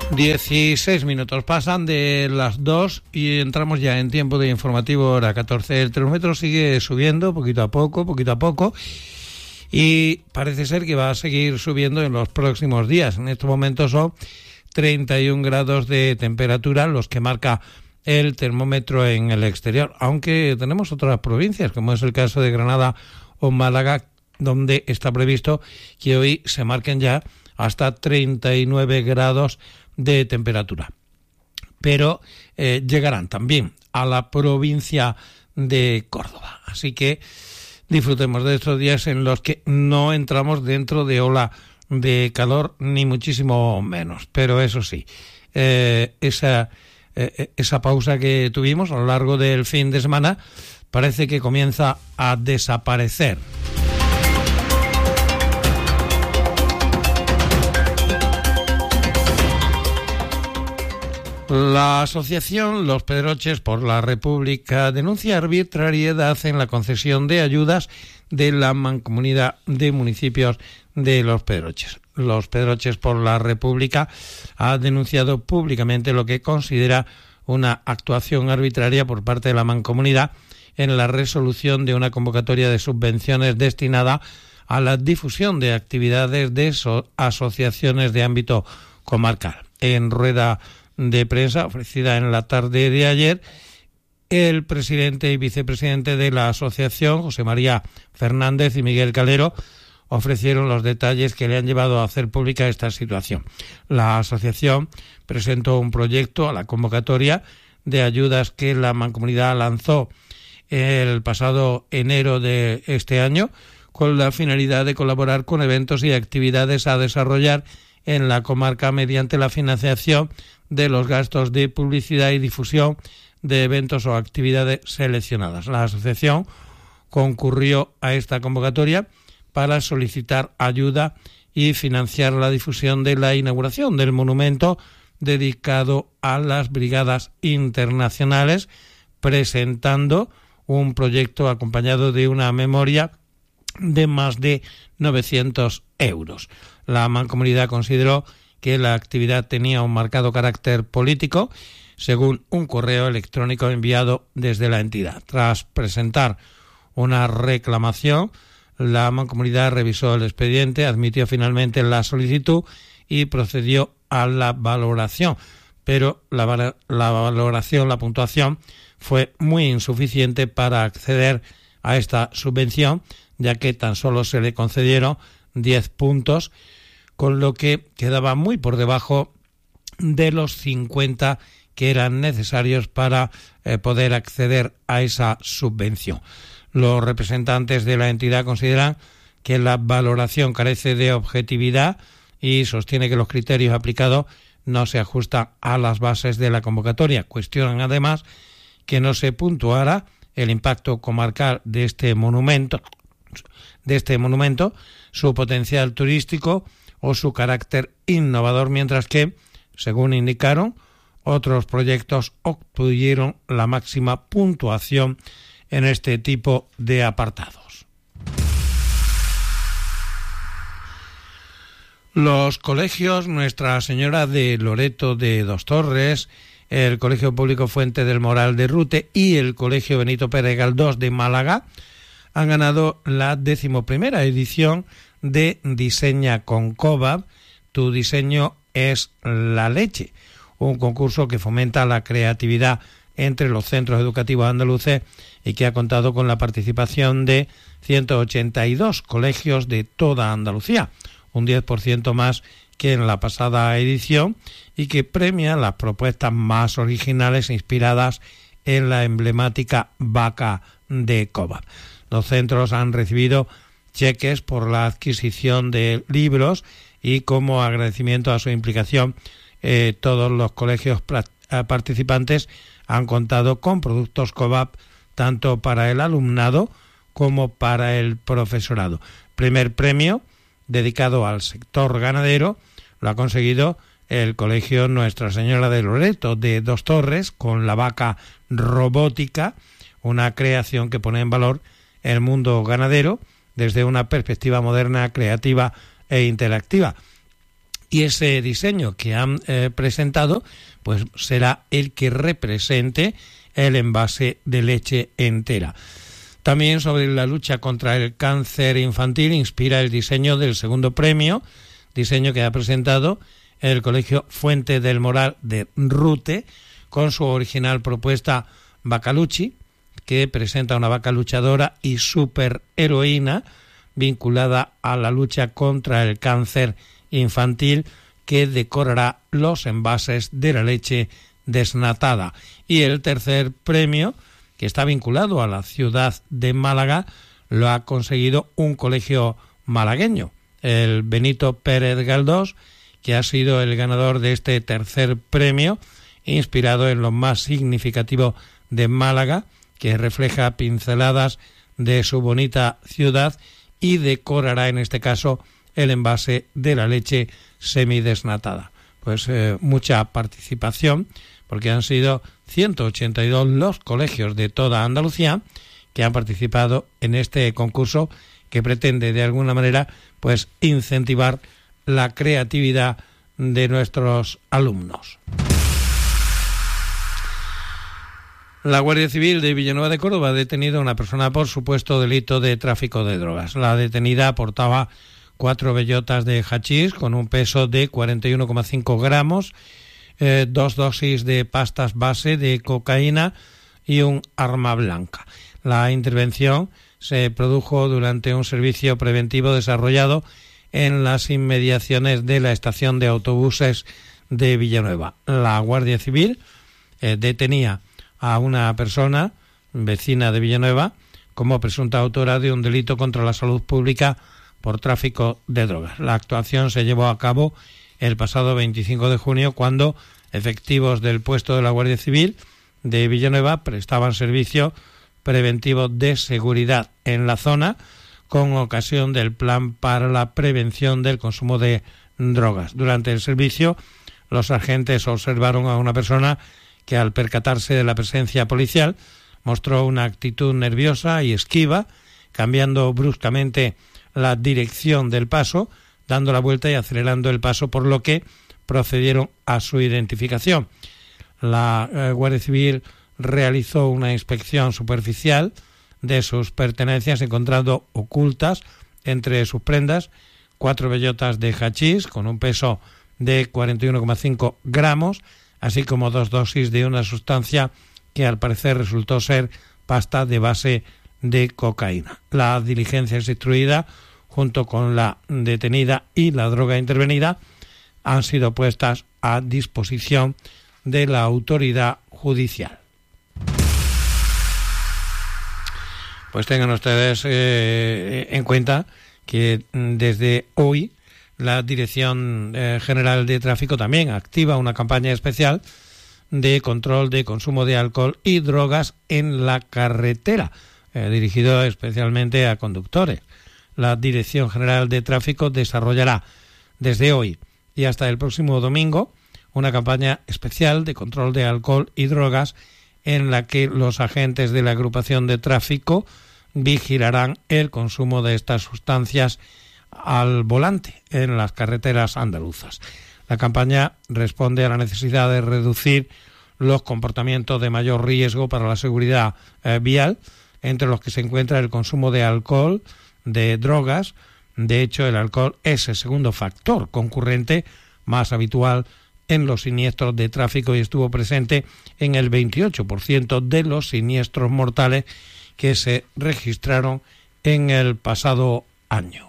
16 minutos pasan de las 2 y entramos ya en tiempo de informativo hora 14. El termómetro sigue subiendo poquito a poco, y parece ser que va a seguir subiendo en los próximos días. En estos momentos son 31 grados de temperatura los que marca el termómetro en el exterior, aunque tenemos otras provincias, como es el caso de Granada o Málaga, donde está previsto que hoy se marquen ya hasta 39 grados de temperatura. Pero llegarán también a la provincia de Córdoba. Así que disfrutemos de estos días en los que no entramos dentro de ola de calor, ni muchísimo menos. Pero eso sí, esa pausa que tuvimos a lo largo del fin de semana parece que comienza a desaparecer. La asociación Los Pedroches por la República denuncia arbitrariedad en la concesión de ayudas de la Mancomunidad de Municipios de Los Pedroches. Los Pedroches por la República ha denunciado públicamente lo que considera una actuación arbitraria por parte de la Mancomunidad en la resolución de una convocatoria de subvenciones destinada a la difusión de actividades de asociaciones de ámbito comarcal. En rueda de prensa ofrecida en la tarde de ayer, el presidente y vicepresidente de la asociación, José María Fernández y Miguel Calero, ofrecieron los detalles que le han llevado a hacer pública esta situación. La asociación presentó un proyecto a la convocatoria de ayudas que la Mancomunidad lanzó el pasado enero de este año, con la finalidad de colaborar con eventos y actividades a desarrollar en la comarca mediante la financiación de los gastos de publicidad y difusión de eventos o actividades seleccionadas. La asociación concurrió a esta convocatoria para solicitar ayuda y financiar la difusión de la inauguración del monumento dedicado a las brigadas internacionales, presentando un proyecto acompañado de una memoria de más de 900 euros. La Mancomunidad consideró que la actividad tenía un marcado carácter político, según un correo electrónico enviado desde la entidad. Tras presentar una reclamación, la Mancomunidad revisó el expediente, admitió finalmente la solicitud y procedió a la valoración, pero la valoración, la puntuación, fue muy insuficiente para acceder a esta subvención, ya que tan solo se le concedieron 10 puntos, con lo que quedaba muy por debajo de los 50 que eran necesarios para poder acceder a esa subvención. Los representantes de la entidad consideran que la valoración carece de objetividad y sostiene que los criterios aplicados no se ajustan a las bases de la convocatoria. Cuestionan además que no se puntuara el impacto comarcal de este monumento, su potencial turístico o su carácter innovador, mientras que, según indicaron, otros proyectos obtuvieron la máxima puntuación en este tipo de apartados. Los colegios Nuestra Señora de Loreto de Dos Torres, el Colegio Público Fuente del Moral de Rute y el Colegio Benito Pérez Galdós de Málaga han ganado la 11ª edición de Diseña con COVAP, Tu diseño es la leche, un concurso que fomenta la creatividad entre los centros educativos andaluces y que ha contado con la participación de 182 colegios de toda Andalucía, un 10% más que en la pasada edición, y que premia las propuestas más originales inspiradas en la emblemática vaca de COVAP. Los centros han recibido cheques por la adquisición de libros y, como agradecimiento a su implicación, todos los colegios participantes han contado con productos COVAP tanto para el alumnado como para el profesorado. Primer premio dedicado al sector ganadero lo ha conseguido el Colegio Nuestra Señora de Loreto de Dos Torres con la vaca robótica, una creación que pone en valor el mundo ganadero desde una perspectiva moderna, creativa e interactiva. Y ese diseño que han presentado pues será el que represente el envase de leche entera. También sobre la lucha contra el cáncer infantil inspira el diseño del segundo premio, diseño que ha presentado el Colegio Fuente del Moral de Rute, con su original propuesta Vacaluchi, que presenta una vaca luchadora y superheroína vinculada a la lucha contra el cáncer infantil, que decorará los envases de la leche desnatada. Y el tercer premio, que está vinculado a la ciudad de Málaga, lo ha conseguido un colegio malagueño, el Benito Pérez Galdós, que ha sido el ganador de este tercer premio, inspirado en lo más significativo de Málaga, que refleja pinceladas de su bonita ciudad y decorará en este caso el envase de la leche semidesnatada. Pues mucha participación, porque han sido 182 los colegios de toda Andalucía que han participado en este concurso, que pretende de alguna manera pues incentivar la creatividad de nuestros alumnos. La Guardia Civil de Villanueva de Córdoba ha detenido a una persona por supuesto delito de tráfico de drogas. La detenida aportaba 4 bellotas de hachís con un peso de 41,5 gramos, 2 dosis de pastas base de cocaína y un arma blanca. La intervención se produjo durante un servicio preventivo desarrollado en las inmediaciones de la estación de autobuses de Villanueva. La Guardia Civil detenía a una persona vecina de Villanueva como presunta autora de un delito contra la salud pública por tráfico de drogas. La actuación se llevó a cabo el pasado 25 de junio, cuando efectivos del puesto de la Guardia Civil de Villanueva prestaban servicio preventivo de seguridad en la zona con ocasión del plan para la prevención del consumo de drogas. Durante el servicio, los agentes observaron a una persona que, al percatarse de la presencia policial, mostró una actitud nerviosa y esquiva, cambiando bruscamente la dirección del paso, dando la vuelta y acelerando el paso, por lo que procedieron a su identificación. La Guardia Civil realizó una inspección superficial de sus pertenencias, encontrando ocultas entre sus prendas 4 bellotas de hachís con un peso de 41,5 gramos, así como 2 dosis de una sustancia que al parecer resultó ser pasta de base de cocaína. La diligencia es instruida junto con la detenida y la droga intervenida han sido puestas a disposición de la autoridad judicial. Pues tengan ustedes en cuenta que desde hoy la Dirección General de Tráfico también activa una campaña especial de control de consumo de alcohol y drogas en la carretera, dirigido especialmente a conductores. La Dirección General de Tráfico desarrollará desde hoy y hasta el próximo domingo una campaña especial de control de alcohol y drogas, en la que los agentes de la agrupación de tráfico vigilarán el consumo de estas sustancias al volante en las carreteras andaluzas. La campaña responde a la necesidad de reducir los comportamientos de mayor riesgo para la seguridad vial, entre los que se encuentra el consumo de alcohol, de drogas. De hecho, el alcohol es el segundo factor concurrente más habitual en los siniestros de tráfico y estuvo presente en el 28% de los siniestros mortales que se registraron en el pasado año.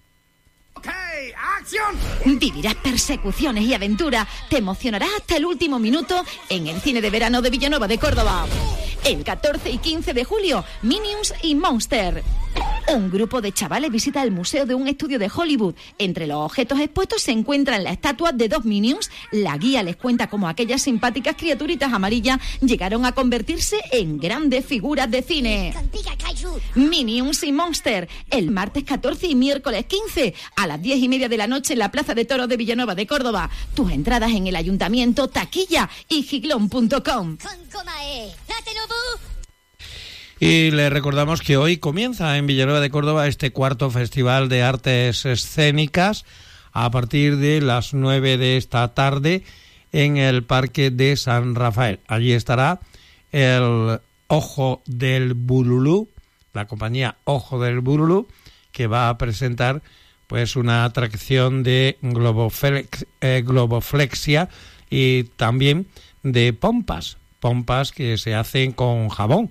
Vivirás persecuciones y aventuras, te emocionarás hasta el último minuto en el cine de verano de Villanueva de Córdoba. El 14 y 15 de julio, Minions y Monster. Un grupo de chavales visita el museo de un estudio de Hollywood. Entre los objetos expuestos se encuentran la estatua de 2 Minions. La guía les cuenta cómo aquellas simpáticas criaturitas amarillas llegaron a convertirse en grandes figuras de cine. Minions y Monster, el martes 14 y miércoles 15 a las 10:30 de la noche en la Plaza de Toros de Villanueva de Córdoba. Tus entradas en el Ayuntamiento, taquilla y giglón.com. Y les recordamos que hoy comienza en Villanueva de Córdoba este 4º Festival de Artes Escénicas, a partir de las 9 de esta tarde en el Parque de San Rafael. Allí estará el Ojo del Bululú, la compañía Ojo del Bululú, que va a presentar pues una atracción de globoflexia y también de pompas que se hacen con jabón,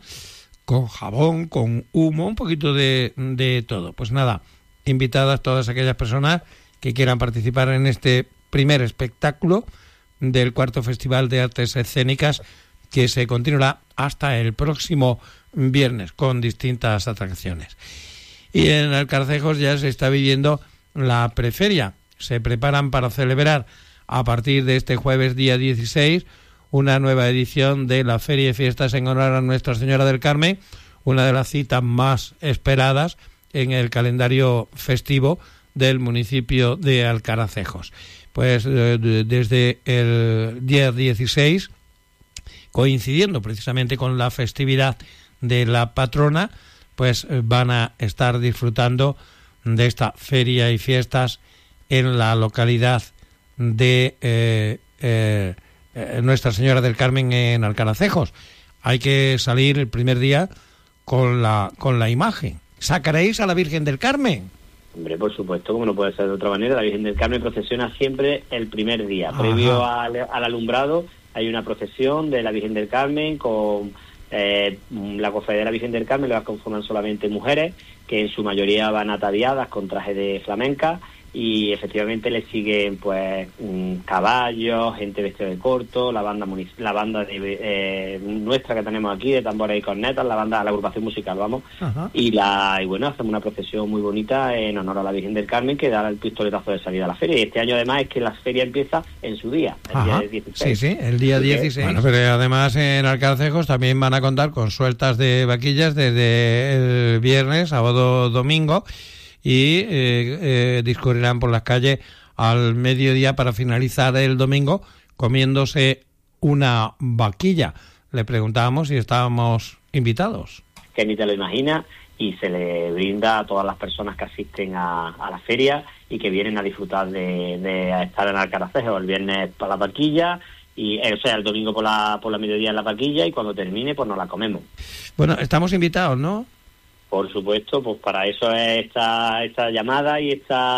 con humo, un poquito de todo. Pues nada, invitadas todas aquellas personas que quieran participar en este primer espectáculo del cuarto Festival de Artes Escénicas, que se continuará hasta el próximo viernes con distintas atracciones. Y en Alcarcejos ya se está viviendo la preferia. Se preparan para celebrar a partir de este jueves día 16 una nueva edición de la Feria y Fiestas en honor a Nuestra Señora del Carmen, una de las citas más esperadas en el calendario festivo del municipio de Alcarcejos. Pues desde el día 16, coincidiendo precisamente con la festividad de la patrona, pues van a estar disfrutando de esta feria y fiestas en la localidad de Nuestra Señora del Carmen en Alcarcejos. Hay que salir el primer día con la imagen. ¿Sacaréis a la Virgen del Carmen? Hombre, por supuesto, como no puede ser de otra manera, la Virgen del Carmen procesiona siempre el primer día. Ajá. Previo al alumbrado hay una procesión de la Virgen del Carmen con la cofradía de la Virgen del Carmen, la conforman solamente mujeres, que en su mayoría van ataviadas con traje de flamenca, y efectivamente le siguen pues caballos, gente vestida de corto, la banda de nuestra que tenemos aquí de tambores y cornetas, la agrupación musical, vamos. Ajá. Y bueno, hacemos una procesión muy bonita en honor a la Virgen del Carmen, que da el pistoletazo de salida a la feria. Y este año además es que la feria empieza en su día, el día 16. Sí, el día 16. Bueno, pero además en Alcarcejos también van a contar con sueltas de vaquillas desde el viernes, sábado, domingo, y discurrirán por las calles al mediodía para finalizar el domingo comiéndose una vaquilla. Le preguntábamos si estábamos invitados. Que ni te lo imaginas, y se le brinda a todas las personas que asisten a la feria y que vienen a disfrutar de estar en Alcarcejos. El viernes para la vaquilla, y el domingo por la mediodía en la vaquilla, y cuando termine pues nos la comemos. Bueno, estamos invitados, ¿no? Por supuesto, pues para eso es esta llamada y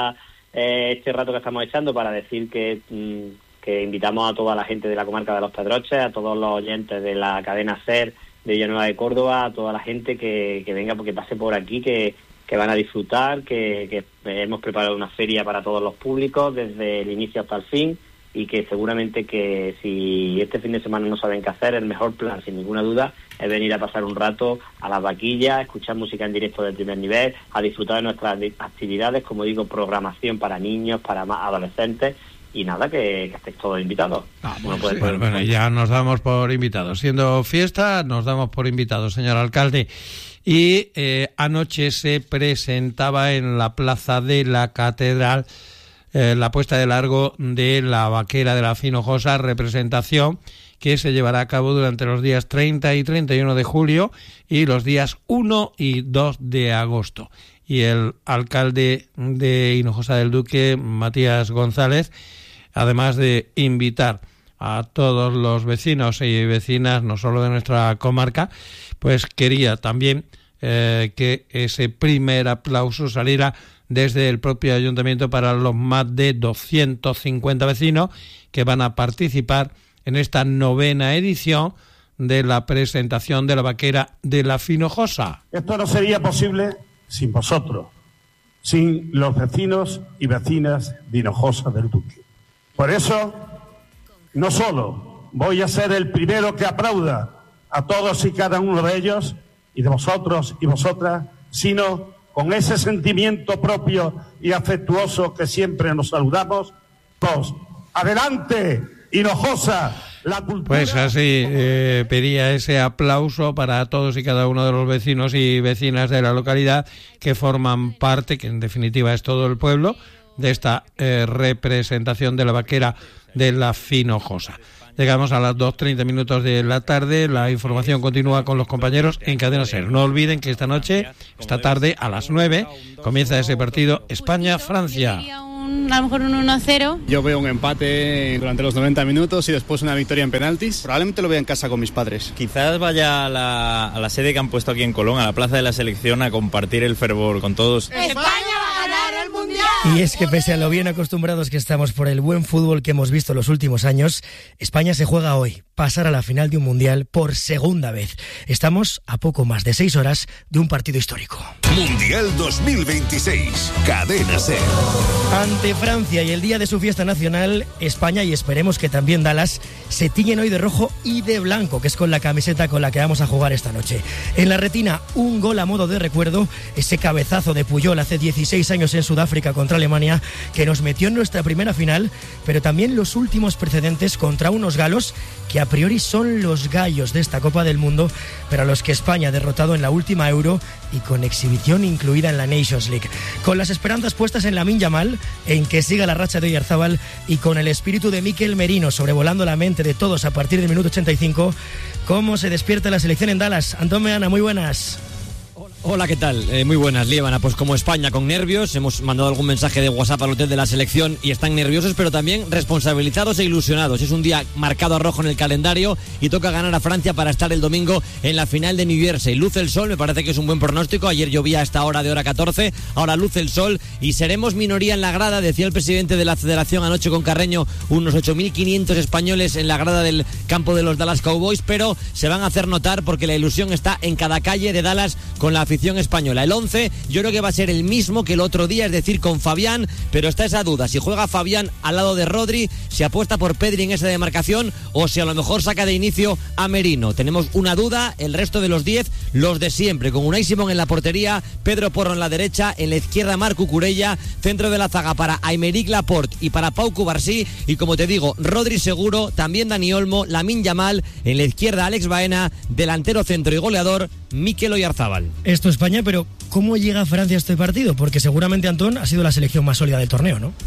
este rato que estamos echando, para decir que invitamos a toda la gente de la comarca de Los Pedroches, a todos los oyentes de la cadena SER de Villanueva de Córdoba, a toda la gente que venga, porque pase por aquí, que van a disfrutar, que hemos preparado una feria para todos los públicos desde el inicio hasta el fin, y que seguramente que si este fin de semana no saben qué hacer, el mejor plan, sin ninguna duda, es venir a pasar un rato a las vaquillas, escuchar música en directo del primer nivel, a disfrutar de nuestras actividades, como digo, programación para niños, para más adolescentes, y nada, que estéis todos invitados. Bueno, ya nos damos por invitados. Siendo fiesta, nos damos por invitados, señor alcalde. Y anoche se presentaba en la plaza de la Catedral la puesta de largo de la Vaquera de la Finojosa, representación que se llevará a cabo durante los días 30 y 31 de julio y los días 1 y 2 de agosto. Y el alcalde de Hinojosa del Duque, Matías González, además de invitar a todos los vecinos y vecinas, no solo de nuestra comarca, pues quería también que ese primer aplauso saliera desde el propio ayuntamiento para los más de 250 vecinos que van a participar en esta 9ª edición de la presentación de la Vaquera de la Finojosa. Esto no sería posible sin vosotros, sin los vecinos y vecinas de Hinojosa del Duque. Por eso, no solo voy a ser el primero que aplauda a todos y cada uno de ellos, y de vosotros y vosotras, sino con ese sentimiento propio y afectuoso que siempre nos saludamos, pues, ¡adelante, Hinojosa! La cultura... Pues así pedía ese aplauso para todos y cada uno de los vecinos y vecinas de la localidad que forman parte, que en definitiva es todo el pueblo, de esta representación de la Vaquera de la Finojosa. Llegamos a las 2:30 de la tarde. La información continúa con los compañeros en Cadena SER. No olviden que esta tarde, a las 9, comienza ese partido España-Francia. a lo mejor un 1-0. Yo veo un empate durante los 90 minutos y después una victoria en penaltis. Probablemente lo vea en casa con mis padres. Quizás vaya a la sede que han puesto aquí en Colón, a la plaza de la selección, a compartir el fervor con todos. ¡España va a ganar el Mundial! Y es que pese a lo bien acostumbrados que estamos por el buen fútbol que hemos visto los últimos años, España se juega hoy, pasar a la final de un Mundial por segunda vez. Estamos a poco más de 6 horas de un partido histórico. Mundial 2026, Cadena SER. Ante Francia y el día de su fiesta nacional, España, y esperemos que también Dallas, se tiñen hoy de rojo y de blanco, que es con la camiseta con la que vamos a jugar esta noche. En la retina, un gol a modo de recuerdo, ese cabezazo de Puyol hace 16 años en Sudáfrica contra Alemania, que nos metió en nuestra primera final, pero también los últimos precedentes contra unos galos que a priori son los gallos de esta Copa del Mundo, pero a los que España ha derrotado en la última Euro y con exhibición incluida en la Nations League. Con las esperanzas puestas en Lamine Yamal, en que siga la racha de Oyarzabal, y con el espíritu de Mikel Merino sobrevolando la mente de todos a partir del minuto 85, ¿cómo se despierta la selección en Dallas? Antón Meana, muy buenas. Hola, ¿qué tal? Muy buenas, Líbana. Pues como España con nervios, hemos mandado algún mensaje de WhatsApp al hotel de la selección y están nerviosos, pero también responsabilizados e ilusionados. Es un día marcado a rojo en el calendario y toca ganar a Francia para estar el domingo en la final de New Jersey. Luce el sol, me parece que es un buen pronóstico. Ayer llovía a esta hora de hora 14, ahora luce el sol y seremos minoría en la grada, decía el presidente de la federación anoche con Carreño, unos 8.500 españoles en la grada del campo de los Dallas Cowboys, pero se van a hacer notar porque la ilusión está en cada calle de Dallas con la afición española. El 11 yo creo que va a ser el mismo que el otro día, es decir, con Fabián, pero está esa duda, si juega Fabián al lado de Rodri, si apuesta por Pedri en esa demarcación o si a lo mejor saca de inicio a Merino. Tenemos una duda, el resto de los 10, los de siempre, con Unai Simón en la portería, Pedro Porro en la derecha, en la izquierda Marc Cucurella, centro de la zaga para Aymeric Laporte y para Pau Cubarsí, y como te digo, Rodri seguro, también Dani Olmo, Lamine Yamal, en la izquierda Alex Baena, delantero centro y goleador Mikel Oyarzabal. Esto España, pero ¿cómo llega Francia a este partido? Porque seguramente, Antón, ha sido la selección más sólida del torneo, ¿no?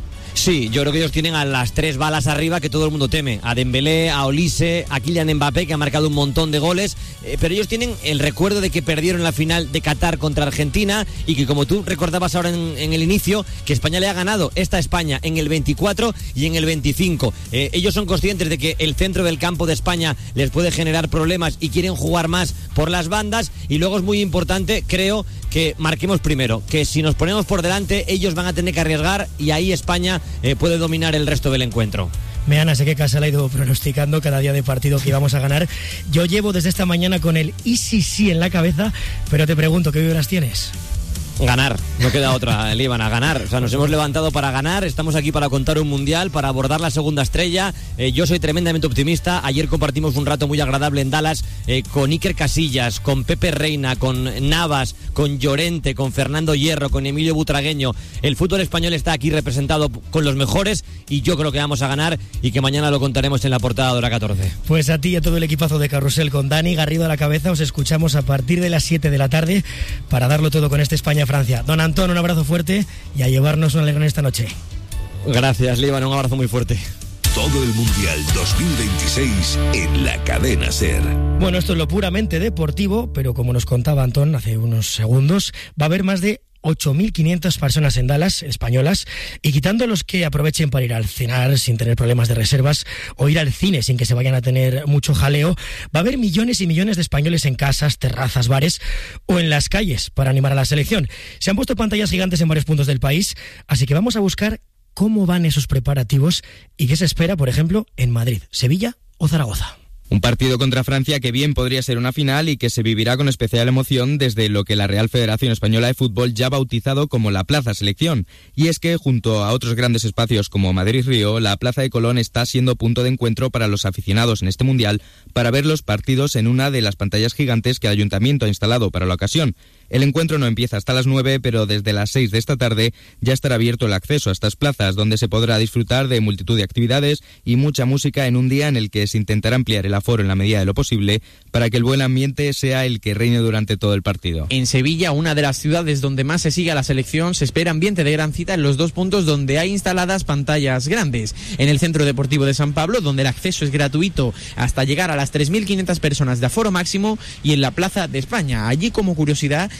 Sí, yo creo que ellos tienen a las 3 balas arriba que todo el mundo teme, a Dembélé, a Olise, a Kylian Mbappé, que ha marcado un montón de goles, pero ellos tienen el recuerdo de que perdieron la final de Qatar contra Argentina y que, como tú recordabas ahora en el inicio, que España le ha ganado esta España en el 24 y en el 25. Ellos son conscientes de que el centro del campo de España les puede generar problemas y quieren jugar más por las bandas, y luego es muy importante, creo, que marquemos primero, que si nos ponemos por delante ellos van a tener que arriesgar y ahí España puede dominar el resto del encuentro. Meana, sé que Casal ha ido pronosticando cada día de partido que íbamos a ganar. Yo llevo desde esta mañana con el y sí en la cabeza, pero te pregunto, ¿qué víveras tienes? Ganar, no queda otra, Líbana, ganar. O sea, nos hemos levantado para ganar, estamos aquí para contar un mundial, para abordar la segunda estrella. Yo soy tremendamente optimista. Ayer compartimos un rato muy agradable en Dallas con Iker Casillas, con Pepe Reina, con Navas, con Llorente, con Fernando Hierro, con Emilio Butragueño. El fútbol español está aquí representado con los mejores y yo creo que vamos a ganar y que mañana lo contaremos en la portada de hora 14. Pues a ti y a todo el equipazo de Carrusel con Dani Garrido a la cabeza os escuchamos a partir de las 7 de la tarde para darlo todo con este España-Francia. Don Antón, un abrazo fuerte y a llevarnos una alegría esta noche. Gracias, Líbano, un abrazo muy fuerte. Todo el Mundial 2026 en la Cadena SER. Bueno, esto es lo puramente deportivo, pero como nos contaba Antón hace unos segundos, va a haber más de 8.500 personas en Dallas, españolas, y quitando los que aprovechen para ir al cenar sin tener problemas de reservas o ir al cine sin que se vayan a tener mucho jaleo, va a haber millones y millones de españoles en casas, terrazas, bares o en las calles para animar a la selección. Se han puesto pantallas gigantes en varios puntos del país, así que vamos a buscar cómo van esos preparativos y qué se espera, por ejemplo, en Madrid, Sevilla o Zaragoza. Un partido contra Francia que bien podría ser una final y que se vivirá con especial emoción desde lo que la Real Federación Española de Fútbol ya ha bautizado como la Plaza Selección. Y es que, junto a otros grandes espacios como Madrid-Río, la Plaza de Colón está siendo punto de encuentro para los aficionados en este Mundial para ver los partidos en una de las pantallas gigantes que el Ayuntamiento ha instalado para la ocasión. El encuentro no empieza hasta las 9, pero desde las 6 de esta tarde ya estará abierto el acceso a estas plazas, donde se podrá disfrutar de multitud de actividades y mucha música en un día en el que se intentará ampliar el aforo en la medida de lo posible para que el buen ambiente sea el que reine durante todo el partido. En Sevilla, una de las ciudades donde más se sigue a la selección, se espera ambiente de gran cita en los 2 puntos donde hay instaladas pantallas grandes. En el Centro Deportivo de San Pablo, donde el acceso es gratuito hasta llegar a las 3.500 personas de aforo máximo, y en la Plaza de España. Allí, como curiosidad,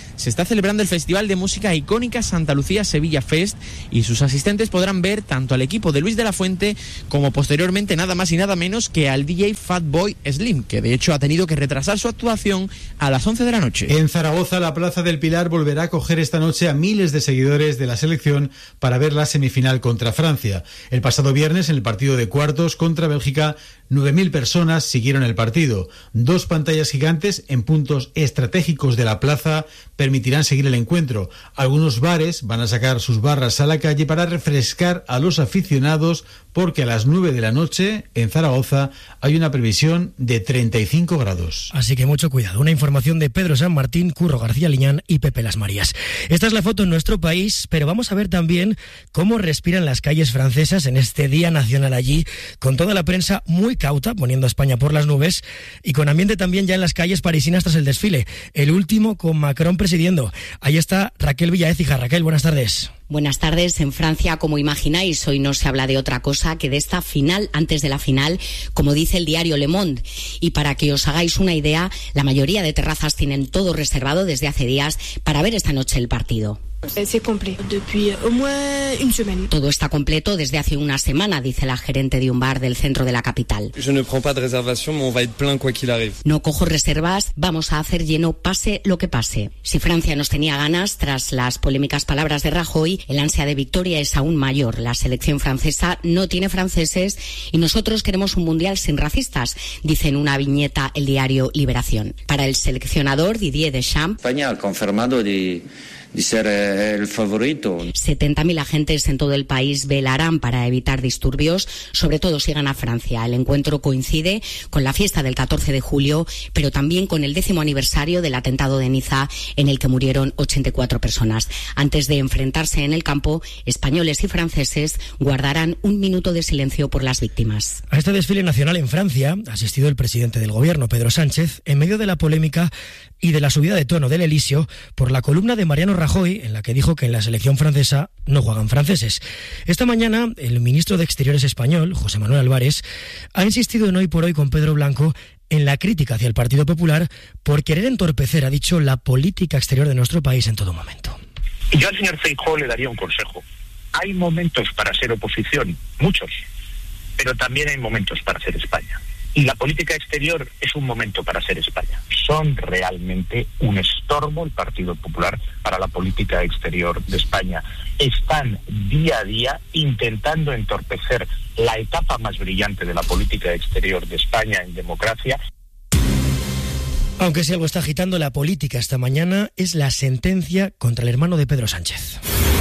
se está celebrando el Festival de Música Icónica Santa Lucía Sevilla Fest y sus asistentes podrán ver tanto al equipo de Luis de la Fuente como posteriormente nada más y nada menos que al DJ Fatboy Slim, que de hecho ha tenido que retrasar su actuación a las 11 de la noche. En Zaragoza, la Plaza del Pilar volverá a acoger esta noche a miles de seguidores de la selección para ver la semifinal contra Francia. El pasado viernes, en el partido de cuartos contra Bélgica, 9.000 personas siguieron el partido. 2 pantallas gigantes en puntos estratégicos de la plaza permitirán seguir el encuentro. Algunos bares van a sacar sus barras a la calle para refrescar a los aficionados, porque a las 9 de la noche en Zaragoza hay una previsión de 35 grados. Así que mucho cuidado. Una información de Pedro San Martín, Curro García Liñán y Pepe Las Marías. Esta es la foto en nuestro país, pero vamos a ver también cómo respiran las calles francesas en este Día Nacional allí, con toda la prensa muy cauta, poniendo a España por las nubes, y con ambiente también ya en las calles parisinas tras el desfile. El último con Macron presidiendo. Ahí está Raquel Villaécija. Raquel, buenas tardes. Buenas tardes. En Francia, como imagináis, hoy no se habla de otra cosa que de esta final antes de la final, como dice el diario Le Monde. Y para que os hagáis una idea, la mayoría de terrazas tienen todo reservado desde hace días para ver esta noche el partido. Todo está completo desde hace una semana, dice la gerente de un bar del centro de la capital. No cojo reservas, vamos a hacer lleno pase lo que pase. Si Francia nos tenía ganas, tras las polémicas palabras de Rajoy, el ansia de victoria es aún mayor. La selección francesa no tiene franceses y nosotros queremos un mundial sin racistas, dice en una viñeta el diario Liberación. Para el seleccionador Didier Deschamps, España ha confirmado de ser el favorito. 70.000 agentes en todo el país velarán para evitar disturbios, sobre todo si gana Francia. El encuentro coincide con la fiesta del 14 de julio, pero también con el 10º aniversario del atentado de Niza, en el que murieron 84 personas. Antes de enfrentarse en el campo, españoles y franceses guardarán un minuto de silencio por las víctimas. A este desfile nacional en Francia ha asistido el presidente del gobierno, Pedro Sánchez, en medio de la polémica y de la subida de tono del Elíseo por la columna de Mariano Rajoy, en la que dijo que en la selección francesa no juegan franceses. Esta mañana, el ministro de Exteriores español, José Manuel Álvarez, ha insistido en Hoy por Hoy con Pedro Blanco en la crítica hacia el Partido Popular por querer entorpecer, ha dicho, la política exterior de nuestro país en todo momento. Yo al señor Feijóo le daría un consejo. Hay momentos para ser oposición, muchos, pero también hay momentos para ser España. Y la política exterior es un momento para ser España. Son realmente un estorbo el Partido Popular para la política exterior de España. Están día a día intentando entorpecer la etapa más brillante de la política exterior de España en democracia. Aunque si algo está agitando la política esta mañana es la sentencia contra el hermano de Pedro Sánchez.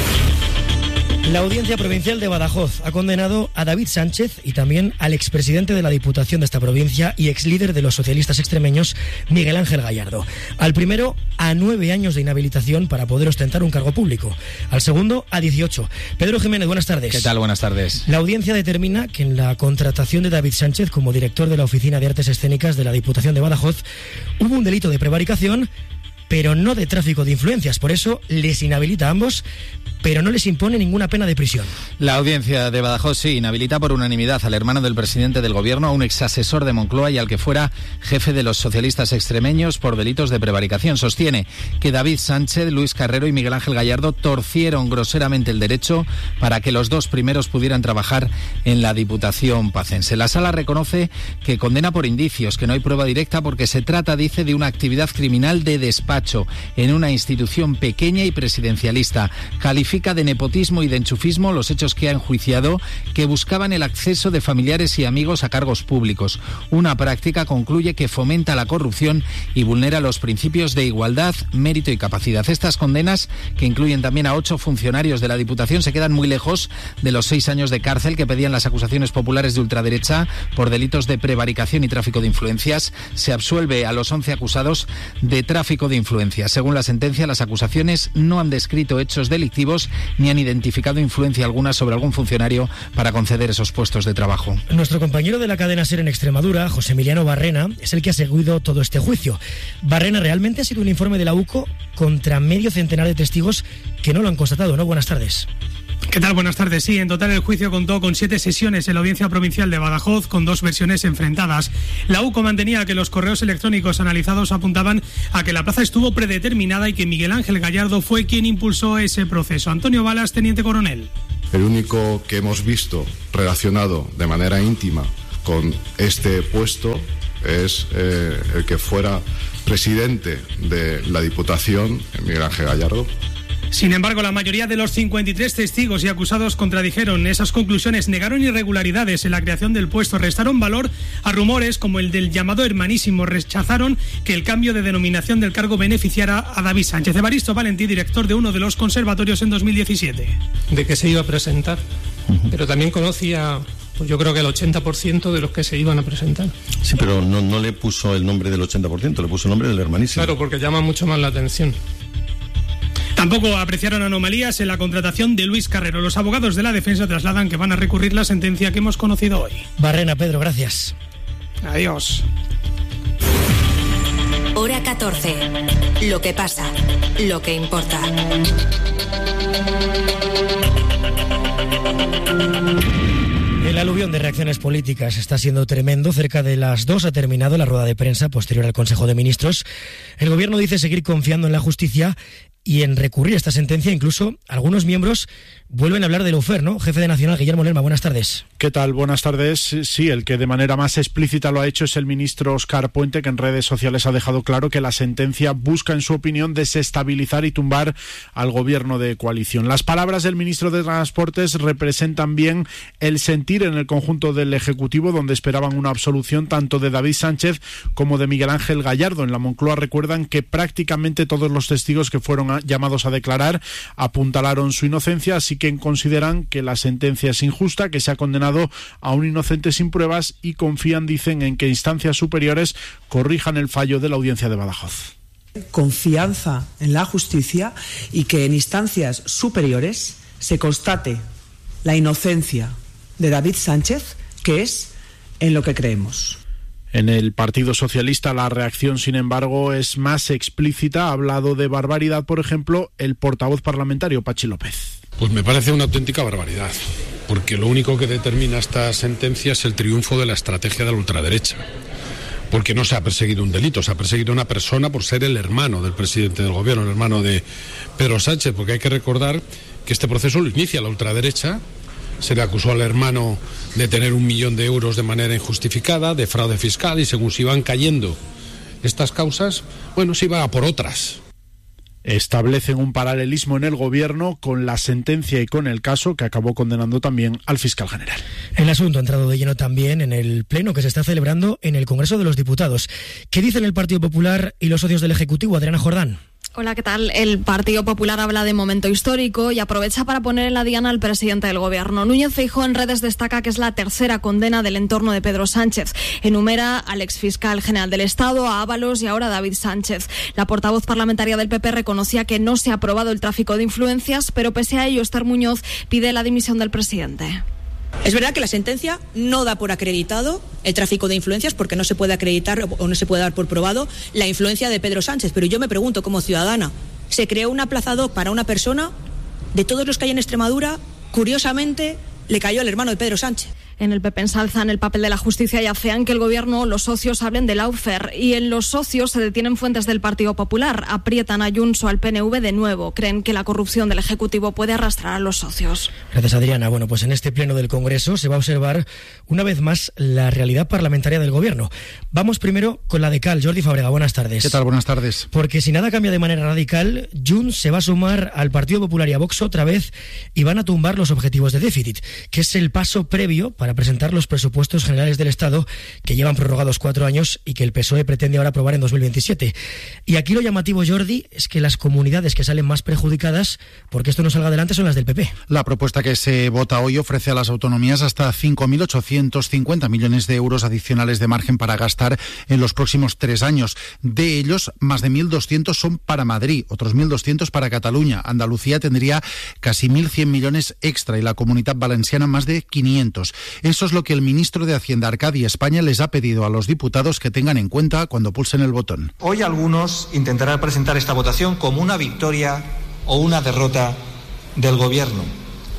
La Audiencia Provincial de Badajoz ha condenado a David Sánchez y también al expresidente de la Diputación de esta provincia y exlíder de los socialistas extremeños, Miguel Ángel Gallardo. Al primero, a 9 años de inhabilitación para poder ostentar un cargo público. Al segundo, a 18. Pedro Jiménez, buenas tardes. ¿Qué tal? Buenas tardes. La audiencia determina que en la contratación de David Sánchez como director de la Oficina de Artes Escénicas de la Diputación de Badajoz hubo un delito de prevaricación, pero no de tráfico de influencias. Por eso les inhabilita a ambos, pero no les impone ninguna pena de prisión. La audiencia de Badajoz sí inhabilita por unanimidad al hermano del presidente del gobierno, a un exasesor de Moncloa y al que fuera jefe de los socialistas extremeños por delitos de prevaricación. Sostiene que David Sánchez, Luis Carrero y Miguel Ángel Gallardo torcieron groseramente el derecho para que los dos primeros pudieran trabajar en la Diputación pacense. La sala reconoce que condena por indicios, que no hay prueba directa porque se trata, dice, de una actividad criminal de despacho en una institución pequeña y presidencialista. Califica de nepotismo y de enchufismo los hechos que ha enjuiciado, que buscaban el acceso de familiares y amigos a cargos públicos. Una práctica, concluye, que fomenta la corrupción y vulnera los principios de igualdad, mérito y capacidad. Estas condenas, que incluyen también a 8 funcionarios de la Diputación, se quedan muy lejos de los 6 años de cárcel que pedían las acusaciones populares de ultraderecha por delitos de prevaricación y tráfico de influencias. Se absuelve a los 11 acusados de tráfico de influencias. Según la sentencia, las acusaciones no han descrito hechos delictivos ni han identificado influencia alguna sobre algún funcionario para conceder esos puestos de trabajo. Nuestro compañero de la cadena SER en Extremadura, José Emiliano Barrena, es el que ha seguido todo este juicio. Barrena, ¿realmente ha sido un informe de la UCO contra medio centenar de testigos que no lo han constatado, no? Buenas tardes. ¿Qué tal? Buenas tardes. Sí, en total el juicio contó con 7 sesiones en la Audiencia Provincial de Badajoz, con 2 versiones enfrentadas. La UCO mantenía que los correos electrónicos analizados apuntaban a que la plaza estuvo predeterminada y que Miguel Ángel Gallardo fue quien impulsó ese proceso. Antonio Balas, teniente coronel. El único que hemos visto relacionado de manera íntima con este puesto es el que fuera presidente de la Diputación, Miguel Ángel Gallardo. Sin embargo, la mayoría de los 53 testigos y acusados contradijeron esas conclusiones, negaron irregularidades en la creación del puesto, restaron valor a rumores como el del llamado hermanísimo, rechazaron que el cambio de denominación del cargo beneficiara a David Sánchez. Evaristo Valentí, director de uno de los conservatorios en 2017. De que se iba a presentar, pero también conocía, pues yo creo que el 80% de los que se iban a presentar. Sí, pero no le puso el nombre del 80%, le puso el nombre del hermanísimo. Claro, porque llama mucho más la atención. Tampoco apreciaron anomalías en la contratación de Luis Carrero. Los abogados de la defensa trasladan que van a recurrir la sentencia que hemos conocido hoy. Barrena, Pedro, gracias. Adiós. Hora 14. Lo que pasa, lo que importa. El aluvión de reacciones políticas está siendo tremendo. Cerca de las 2 ha terminado la rueda de prensa posterior al Consejo de Ministros. El Gobierno dice seguir confiando en la justicia y en recurrir a esta sentencia. Incluso algunos miembros vuelven a hablar del Lawfare, ¿no? Jefe de Nacional, Guillermo Lerma, buenas tardes. ¿Qué tal? Buenas tardes. Sí, el que de manera más explícita lo ha hecho es el ministro Óscar Puente, que en redes sociales ha dejado claro que la sentencia busca, en su opinión, desestabilizar y tumbar al gobierno de coalición. Las palabras del ministro de Transportes representan bien el sentir en el conjunto del Ejecutivo, donde esperaban una absolución tanto de David Sánchez como de Miguel Ángel Gallardo. En la Moncloa recuerdan que prácticamente todos los testigos que fueron llamados a declarar apuntalaron su inocencia, así que consideran que la sentencia es injusta, que se ha condenado a un inocente sin pruebas y confían, dicen, en que instancias superiores corrijan el fallo de la Audiencia de Badajoz. Confianza en la justicia y que en instancias superiores se constate la inocencia de David Sánchez, que es en lo que creemos. En el Partido Socialista la reacción, sin embargo, es más explícita. Ha hablado de barbaridad, por ejemplo, el portavoz parlamentario Pachi López. Pues me parece una auténtica barbaridad, porque lo único que determina esta sentencia es el triunfo de la estrategia de la ultraderecha. Porque no se ha perseguido un delito, se ha perseguido una persona por ser el hermano del presidente del gobierno, el hermano de Pedro Sánchez, porque hay que recordar que este proceso lo inicia la ultraderecha. Se le acusó al hermano de tener 1 millón de euros de manera injustificada, de fraude fiscal, y según se iban cayendo estas causas, bueno, se iba a por otras. Establecen un paralelismo en el gobierno con la sentencia y con el caso, que acabó condenando también al fiscal general. El asunto ha entrado de lleno también en el pleno que se está celebrando en el Congreso de los Diputados. ¿Qué dicen el Partido Popular y los socios del Ejecutivo? Adriana Jordán. Hola, ¿qué tal? El Partido Popular habla de momento histórico y aprovecha para poner en la diana al presidente del Gobierno. Núñez Feijóo en redes destaca que es la tercera condena del entorno de Pedro Sánchez. Enumera al exfiscal general del Estado, a Ábalos y ahora a David Sánchez. La portavoz parlamentaria del PP reconocía que no se ha aprobado el tráfico de influencias, pero pese a ello, Esther Muñoz pide la dimisión del presidente. Es verdad que la sentencia no da por acreditado el tráfico de influencias, porque no se puede acreditar o no se puede dar por probado la influencia de Pedro Sánchez, pero yo me pregunto, como ciudadana, ¿se creó una plaza ad hoc para una persona? De todos los que hay en Extremadura, curiosamente, le cayó al hermano de Pedro Sánchez. En el PP ensalzan el papel de la justicia y afean que el Gobierno o los socios hablen del Lawfare. Y en los socios se detienen fuentes del Partido Popular. Aprietan a Junts o al PNV de nuevo. Creen que la corrupción del Ejecutivo puede arrastrar a los socios. Gracias, Adriana. Bueno, pues en este pleno del Congreso se va a observar una vez más la realidad parlamentaria del Gobierno. Vamos primero con la de Cal. Jordi Fábrega, buenas tardes. ¿Qué tal? Buenas tardes. Porque si nada cambia de manera radical, Junts se va a sumar al Partido Popular y a Vox otra vez y van a tumbar los objetivos de déficit, que es el paso previo para presentar los presupuestos generales del Estado, que llevan prorrogados 4 años y que el PSOE pretende ahora aprobar en 2027. Y aquí lo llamativo, Jordi, es que las comunidades que salen más perjudicadas porque esto no salga adelante son las del PP. La propuesta que se vota hoy ofrece a las autonomías hasta 5.850 millones de euros adicionales de margen para gastar en los próximos 3 años. De ellos, más de 1.200 son para Madrid, otros 1.200 para Cataluña. Andalucía tendría casi 1.100 millones extra y la Comunitat Valenciana más de 500. Eso es lo que el ministro de Hacienda, Arcadi España, les ha pedido a los diputados que tengan en cuenta cuando pulsen el botón. Hoy algunos intentarán presentar esta votación como una victoria o una derrota del Gobierno.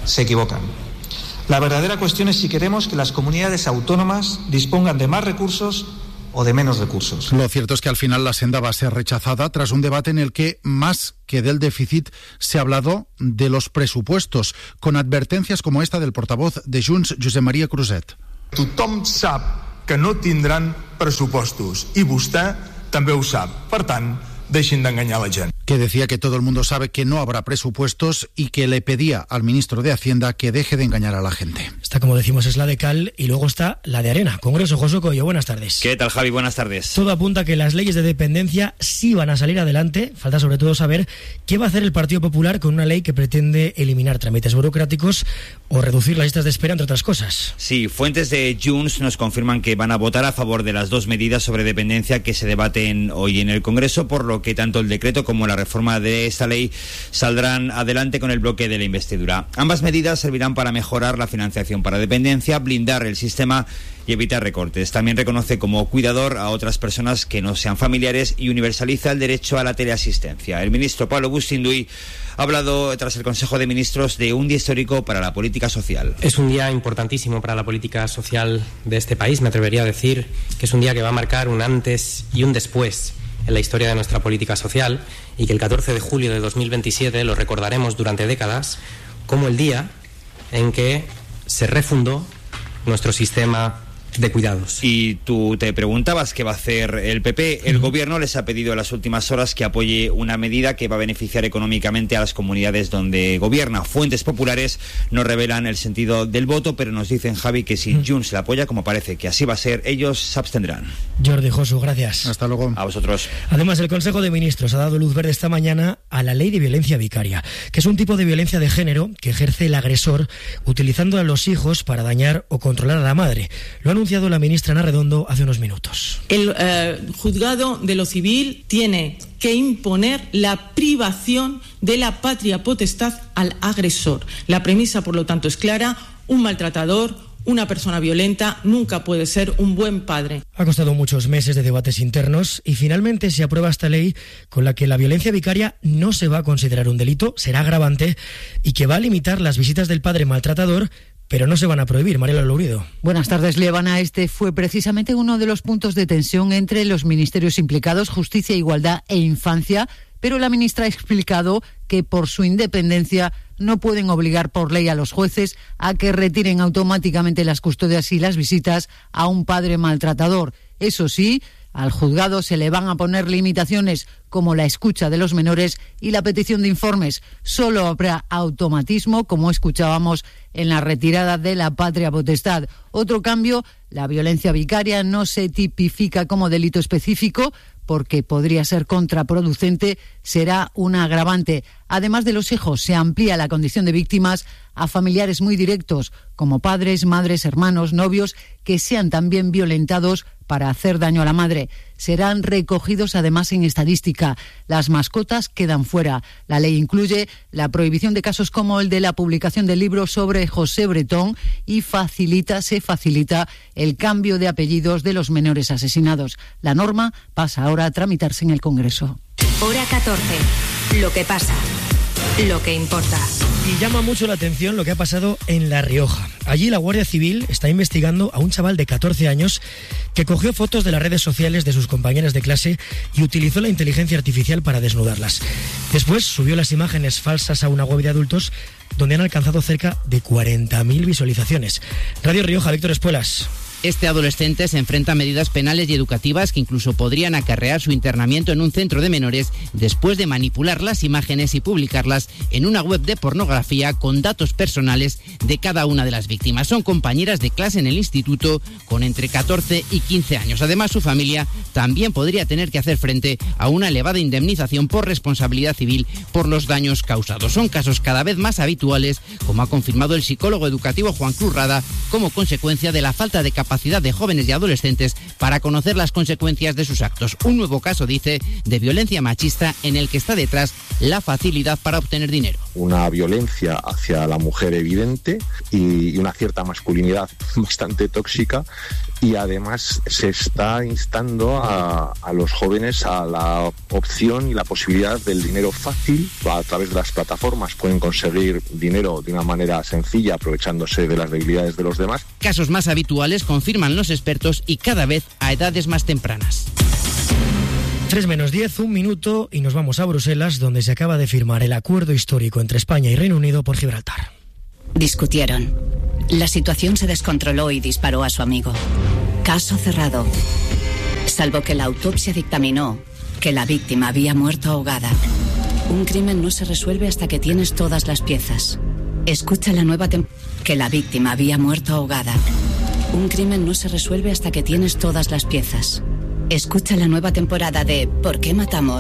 se equivocan. La verdadera cuestión es si queremos que las comunidades autónomas dispongan de más recursos o de menos recursos. Lo cierto es que al final la senda va a ser rechazada tras un debate en el que, más que del déficit, se ha hablado de los presupuestos, con advertencias como esta del portavoz de Junts, Josep Maria Cruzet. Tothom sap que no tindran pressupostos i vostè també ho sap. Per tant, deixin d'enganyar la gent. Que decía que todo el mundo sabe que no habrá presupuestos y que le pedía al ministro de Hacienda que deje de engañar a la gente. Esta, como decimos, es la de cal y luego está la de arena. Congreso, Josué Coello, buenas tardes. ¿Qué tal, Javi? Buenas tardes. Todo apunta a que las leyes de dependencia sí van a salir adelante. Falta sobre todo saber qué va a hacer el Partido Popular con una ley que pretende eliminar trámites burocráticos o reducir las listas de espera, entre otras cosas. Sí, fuentes de Junts nos confirman que van a votar a favor de las dos medidas sobre dependencia que se debaten hoy en el Congreso, por lo que tanto el decreto como la reforma de esta ley saldrán adelante con el bloque de la investidura. Ambas medidas servirán para mejorar la financiación para dependencia, blindar el sistema y evitar recortes. También reconoce como cuidador a otras personas que no sean familiares y universaliza el derecho a la teleasistencia. El ministro Pablo Bustinduy ha hablado tras el Consejo de Ministros de un día histórico para la política social. Es un día importantísimo para la política social de este país. Me atrevería a decir que es un día que va a marcar un antes y un después en la historia de nuestra política social, y que el 14 de julio de 2027 lo recordaremos durante décadas como el día en que se refundó nuestro sistema de cuidados. Y tú te preguntabas qué va a hacer el PP. El gobierno les ha pedido en las últimas horas que apoye una medida que va a beneficiar económicamente a las comunidades donde gobierna. Fuentes populares no revelan el sentido del voto, pero nos dicen, Javi, que si Junts la apoya, como parece que así va a ser, ellos se abstendrán. Jordi, Josu, gracias. Hasta luego. A vosotros. Además, el Consejo de Ministros ha dado luz verde esta mañana a la ley de violencia vicaria, que es un tipo de violencia de género que ejerce el agresor utilizando a los hijos para dañar o controlar a la madre. Lo ha anunciado la ministra Ana Redondo hace unos minutos. El juzgado de lo civil tiene que imponer la privación de la patria potestad al agresor. La premisa, por lo tanto, es clara: un maltratador, una persona violenta, nunca puede ser un buen padre. Ha costado muchos meses de debates internos y finalmente se aprueba esta ley con la que la violencia vicaria no se va a considerar un delito, será agravante, y que va a limitar las visitas del padre maltratador, pero no se van a prohibir. Mariela Lourido. Buenas tardes, Lievana. Este fue precisamente uno de los puntos de tensión entre los ministerios implicados, Justicia, Igualdad e Infancia, pero la ministra ha explicado que por su independencia no pueden obligar por ley a los jueces a que retiren automáticamente las custodias y las visitas a un padre maltratador. Eso sí, al juzgado se le van a poner limitaciones como la escucha de los menores y la petición de informes. Solo habrá automatismo, como escuchábamos, en la retirada de la patria potestad. Otro cambio: la violencia vicaria no se tipifica como delito específico porque podría ser contraproducente, será una agravante. Además de los hijos, se amplía la condición de víctimas a familiares muy directos, como padres, madres, hermanos, novios, que sean también violentados para hacer daño a la madre. Serán recogidos además en estadística. Las mascotas quedan fuera. La ley incluye la prohibición de casos como el de la publicación del libro sobre José Bretón y se facilita el cambio de apellidos de los menores asesinados. La norma pasa ahora a tramitarse en el Congreso. Hora 14. Lo que pasa. Lo que importa. Y llama mucho la atención lo que ha pasado en La Rioja. Allí la Guardia Civil está investigando a un chaval de 14 años que cogió fotos de las redes sociales de sus compañeras de clase y utilizó la inteligencia artificial para desnudarlas. Después subió las imágenes falsas a una web de adultos donde han alcanzado cerca de 40.000 visualizaciones. Radio Rioja, Víctor Espuelas. Este adolescente se enfrenta a medidas penales y educativas que incluso podrían acarrear su internamiento en un centro de menores después de manipular las imágenes y publicarlas en una web de pornografía con datos personales de cada una de las víctimas. Son compañeras de clase en el instituto con entre 14 y 15 años. Además, su familia también podría tener que hacer frente a una elevada indemnización por responsabilidad civil por los daños causados. Son casos cada vez más habituales, como ha confirmado el psicólogo educativo Juan Cruz Rada, como consecuencia de la falta de capacidad de jóvenes y adolescentes para conocer las consecuencias de sus actos. Un nuevo caso, dice, de violencia machista en el que está detrás la facilidad para obtener dinero. una violencia hacia la mujer evidente y una cierta masculinidad bastante tóxica, y además se está instando a los jóvenes a la opción y la posibilidad del dinero fácil. A través de las plataformas pueden conseguir dinero de una manera sencilla, aprovechándose de las debilidades de los demás. Casos más habituales, confirman los expertos, y cada vez a edades más tempranas. 3 menos 10, un minuto, y nos vamos a Bruselas, donde se acaba de firmar el acuerdo histórico entre España y Reino Unido por Gibraltar. Discutieron. La situación se descontroló y disparó a su amigo. Caso cerrado. Salvo que la autopsia dictaminó que la víctima había muerto ahogada. Un crimen no se resuelve hasta que tienes todas las piezas. Escucha la nueva que la víctima había muerto ahogada. Un crimen no se resuelve hasta que tienes todas las piezas. Escucha la nueva temporada de ¿Por qué matamos?